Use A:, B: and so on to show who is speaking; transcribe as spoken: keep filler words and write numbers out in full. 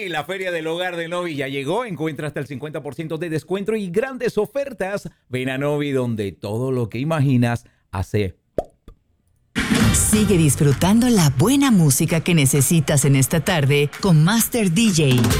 A: Sí, la Feria del Hogar de Novi ya llegó. Encuentra hasta el cincuenta por ciento de descuento y grandes ofertas. Ven a Novi, donde todo lo que imaginas hace.
B: Sigue disfrutando la buena música que necesitas en esta tarde con Master D J.